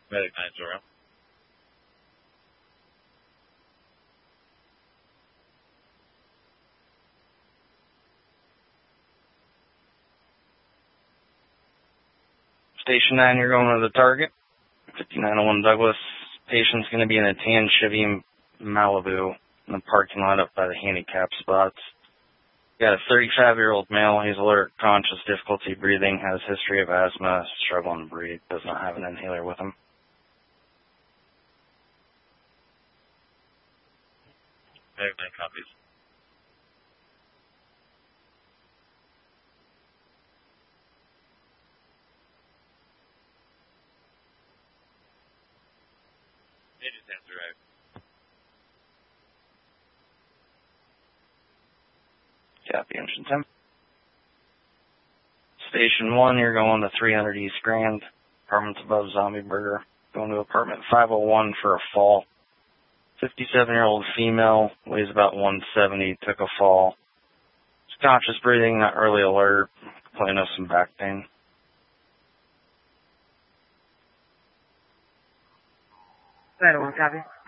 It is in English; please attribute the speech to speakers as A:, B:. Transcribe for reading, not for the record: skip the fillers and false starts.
A: Medic 9-0.
B: Station 9, you're going to the target. 5901 Douglas. Patient's going to be in a tan Chevy Malibu in the parking lot up by the handicap spots. Got a 35-year-old male. He's alert, conscious, difficulty breathing, has history of asthma, struggling to breathe, does not have an inhaler with him.
A: Medic 9 copies. Agent 10-0.
B: Copy, Engine 10. Station 1, you're going to 300 East Grand. Apartments above Zombie Burger. Going to apartment 501 for a fall. 57-year-old female, weighs about 170, took a fall. She's conscious breathing, not really alert. Complaining of some back pain.
C: 901, copy.